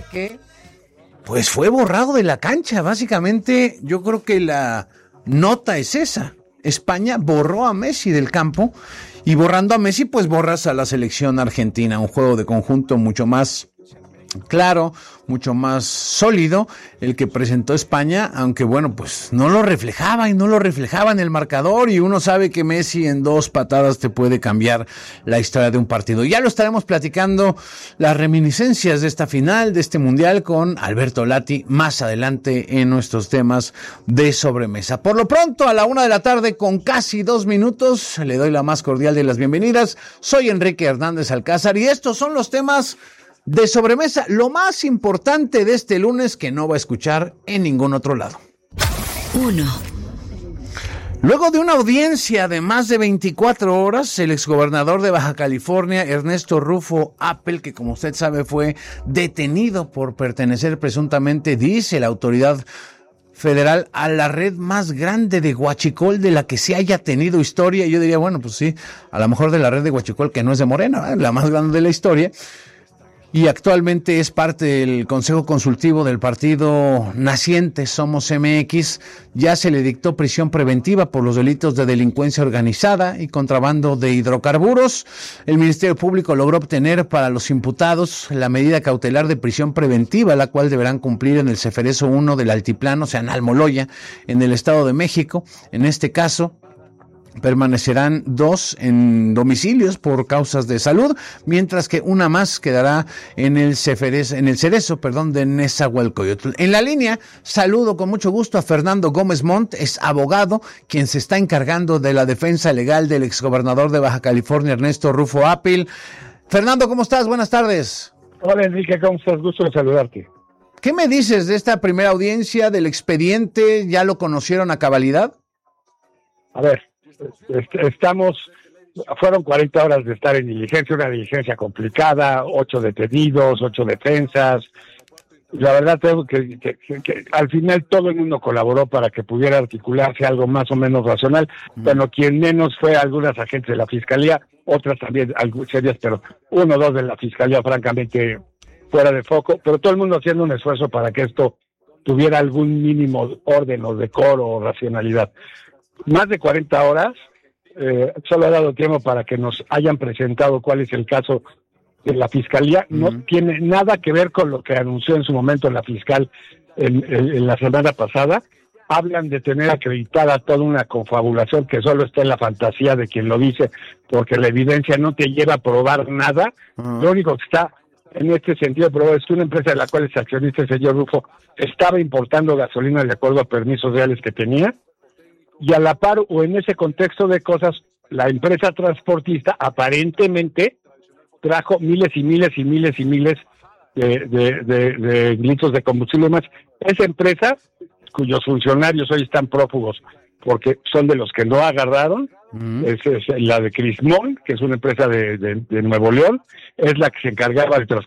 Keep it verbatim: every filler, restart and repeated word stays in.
que pues fue borrado de la cancha. Básicamente, yo creo que la nota es esa. España borró a Messi del campo y borrando a Messi, pues borras a la selección argentina. Un juego de conjunto mucho más claro, mucho más sólido el que presentó España, aunque bueno, pues no lo reflejaba y no lo reflejaba en el marcador, y uno sabe que Messi en dos patadas te puede cambiar la historia de un partido. Ya lo estaremos platicando, las reminiscencias de esta final, de este mundial, con Alberto Lati más adelante en nuestros temas de sobremesa. Por lo pronto, a la una de la tarde con casi dos minutos, le doy la más cordial de las bienvenidas. Soy Enrique Hernández Alcázar y estos son los temas de sobremesa, lo más importante de este lunes que no va a escuchar en ningún otro lado. Uno. Luego de una audiencia de más de veinticuatro horas, el exgobernador de Baja California, Ernesto Rufo Appel, que como usted sabe fue detenido por pertenecer presuntamente, dice la autoridad federal, a la red más grande de huachicol de la que se haya tenido historia. Yo diría, bueno, pues sí, a lo mejor de la red de huachicol que no es de Morena, ¿eh? La más grande de la historia. Y actualmente es parte del Consejo Consultivo del partido naciente Somos M X. Ya se le dictó prisión preventiva por los delitos de delincuencia organizada y contrabando de hidrocarburos. El Ministerio Público logró obtener para los imputados la medida cautelar de prisión preventiva, la cual deberán cumplir en el Ceferezo uno del Altiplano, o sea, en Almoloya, en el Estado de México. En este caso, permanecerán dos en domicilios por causas de salud, mientras que una más quedará en el Ceferez, en el Cerezo, perdón, de Nezahualcóyotl. En la línea, saludo con mucho gusto a Fernando Gómez Montt, es abogado, quien se está encargando de la defensa legal del exgobernador de Baja California, Ernesto Rufo Appel. Fernando, ¿cómo estás? Buenas tardes. Hola, Enrique, ¿cómo estás? Gusto de saludarte. ¿Qué me dices de esta primera audiencia, del expediente? ¿Ya lo conocieron a cabalidad? A ver, estamos, fueron cuarenta horas de estar en diligencia, una diligencia complicada, ocho detenidos, ocho defensas. La verdad tengo que, que, que, que al final todo el mundo colaboró para que pudiera articularse algo más o menos racional. Mm. Bueno, quien menos fue algunas agentes de la Fiscalía, otras también algo serias, pero uno o dos de la Fiscalía francamente fuera de foco, pero todo el mundo haciendo un esfuerzo para que esto tuviera algún mínimo orden o decoro o racionalidad. Más de cuarenta horas, eh, solo ha dado tiempo para que nos hayan presentado cuál es el caso de la Fiscalía. Uh-huh. No tiene nada que ver con lo que anunció en su momento la fiscal en, en, en la semana pasada. Hablan de tener acreditada toda una confabulación que solo está en la fantasía de quien lo dice, porque la evidencia no te lleva a probar nada. Uh-huh. Lo único que está en este sentido probado es que una empresa de la cual es accionista el señor Rufo estaba importando gasolina de acuerdo a permisos reales que tenía. Y a la par, o en ese contexto de cosas, la empresa transportista aparentemente trajo miles y miles y miles y miles de, de, de, de litros de combustible más. Esa empresa, cuyos funcionarios hoy están prófugos porque son de los que no agarraron, uh-huh. es, es la de Crismón, que es una empresa de, de, de Nuevo León, es la que se encargaba de, tras,